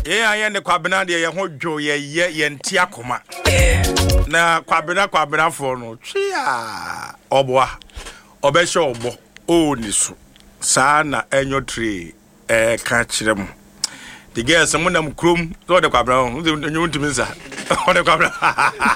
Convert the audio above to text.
I the Quabina, the Hojo, ye tia coma. Na Quabina for no chia obwa obesho obo o nisu sana enyo tree catch them. The girls, someone them crum, so the Quabra, you want to miss her.